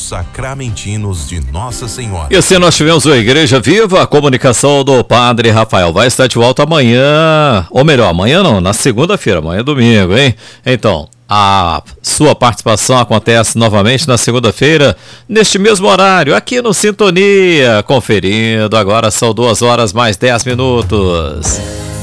Sacramentinos de Nossa Senhora. E assim nós tivemos a Igreja Viva, a comunicação do Padre Rafael vai estar de volta amanhã, ou melhor, amanhã não, na segunda-feira, amanhã é domingo, hein? Então, a sua participação acontece novamente na segunda-feira, neste mesmo horário, aqui no Sintonia, conferindo, agora são 2 horas mais 10 minutos.